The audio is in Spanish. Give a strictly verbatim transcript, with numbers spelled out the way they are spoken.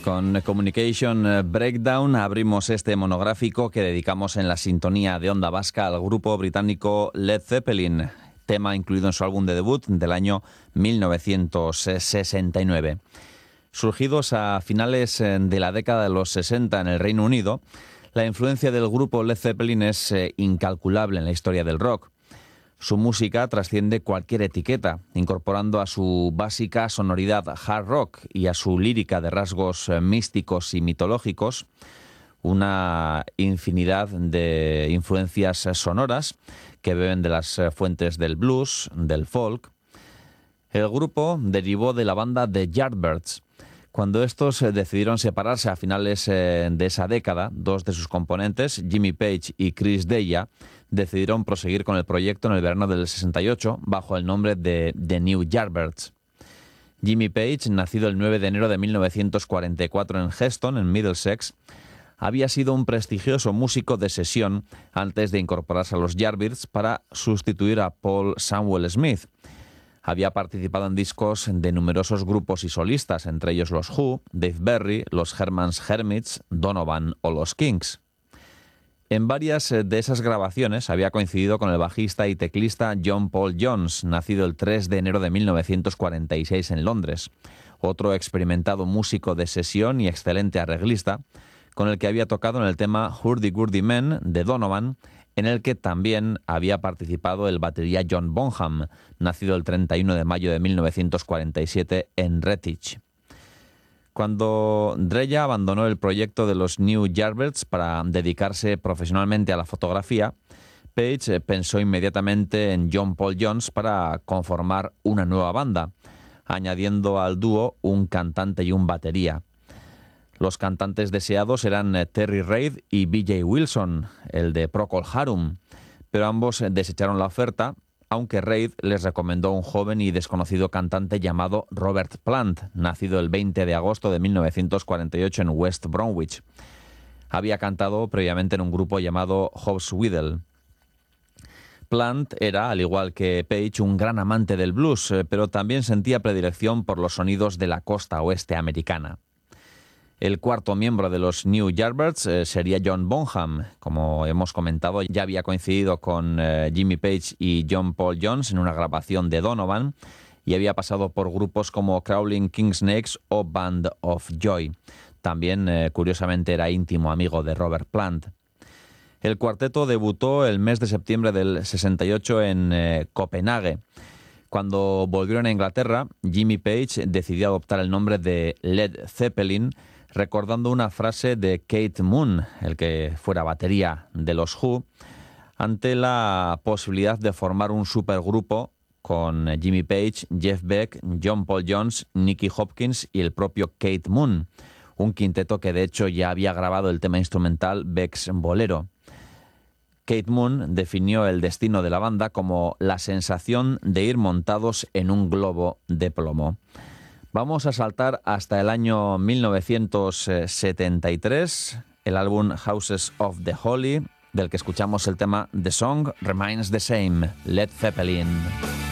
Con Communication Breakdown abrimos este monográfico que dedicamos en la sintonía de Onda Vasca al grupo británico Led Zeppelin, tema incluido en su álbum de debut del año mil novecientos sesenta y nueve. Surgidos a finales de la década de los sesenta en el Reino Unido, la influencia del grupo Led Zeppelin es incalculable en la historia del rock. Su música trasciende cualquier etiqueta, incorporando a su básica sonoridad hard rock y a su lírica de rasgos místicos y mitológicos una infinidad de influencias sonoras que beben de las fuentes del blues, del folk. El grupo derivó de la banda The Yardbirds. Cuando estos decidieron separarse a finales de esa década, dos de sus componentes, Jimmy Page y Chris Deya, decidieron proseguir con el proyecto en el verano del sesenta y ocho bajo el nombre de The New Yardbirds. Jimmy Page, nacido el nueve de enero de mil novecientos cuarenta y cuatro en Heston, en Middlesex, había sido un prestigioso músico de sesión antes de incorporarse a los Yardbirds para sustituir a Paul Samuel Smith. Había participado en discos de numerosos grupos y solistas, entre ellos los Who, Dave Berry, los Herman's Hermits, Donovan o los Kinks. En varias de esas grabaciones había coincidido con el bajista y teclista John Paul Jones, nacido el tres de enero de mil novecientos cuarenta y seis en Londres, otro experimentado músico de sesión y excelente arreglista, con el que había tocado en el tema Hurdy Gurdy Men de Donovan, en el que también había participado el batería John Bonham, nacido el treinta y uno de mayo de mil novecientos cuarenta y siete en Redditch. Cuando Dreya abandonó el proyecto de los New Yardbirds para dedicarse profesionalmente a la fotografía, Page pensó inmediatamente en John Paul Jones para conformar una nueva banda, añadiendo al dúo un cantante y un batería. Los cantantes deseados eran Terry Reid y B J Wilson, el de Procol Harum, pero ambos desecharon la oferta, aunque Reid les recomendó un joven y desconocido cantante llamado Robert Plant, nacido el veinte de agosto de mil novecientos cuarenta y ocho en West Bromwich. Había cantado previamente en un grupo llamado Hobbs Widdle. Plant era, al igual que Page, un gran amante del blues, pero también sentía predilección por los sonidos de la costa oeste americana. El cuarto miembro de los New Yardbirds eh, sería John Bonham. Como hemos comentado, ya había coincidido con eh, Jimmy Page y John Paul Jones en una grabación de Donovan y había pasado por grupos como Crawling Kingsnakes o Band of Joy. También, eh, curiosamente, era íntimo amigo de Robert Plant. El cuarteto debutó el mes de septiembre del sesenta y ocho en eh, Copenhague. Cuando volvieron a Inglaterra, Jimmy Page decidió adoptar el nombre de Led Zeppelin, recordando una frase de Keith Moon, el que fuera batería de los Who, ante la posibilidad de formar un supergrupo con Jimmy Page, Jeff Beck, John Paul Jones, Nicky Hopkins y el propio Keith Moon, un quinteto que de hecho ya había grabado el tema instrumental Beck's Bolero. Keith Moon definió el destino de la banda como la sensación de ir montados en un globo de plomo. Vamos a saltar hasta el año mil novecientos setenta y tres, el álbum Houses of the Holy, del que escuchamos el tema The Song Remains the Same, Led Zeppelin.